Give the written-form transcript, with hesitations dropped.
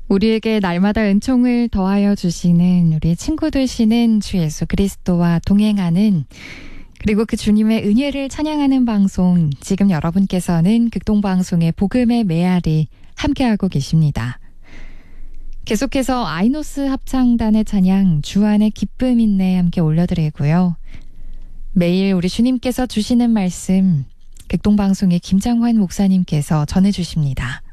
우리에게 날마다 은총을 더하여 주시는 우리의 친구 되시는 주 예수 그리스도와 동행하는, 그리고 그 주님의 은혜를 찬양하는 방송, 지금 여러분께서는 극동방송의 복음의 메아리 함께하고 계십니다. 계속해서 아이노스 합창단의 찬양 주 안에 기쁨 있네 함께 올려드리고요. 매일 우리 주님께서 주시는 말씀 극동방송의 김장환 목사님께서 전해주십니다.